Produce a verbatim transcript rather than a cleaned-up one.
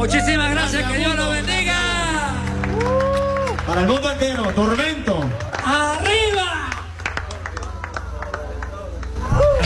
Muchísimas gracias, que Dios los bendiga. Para el mundo entero, Tormento.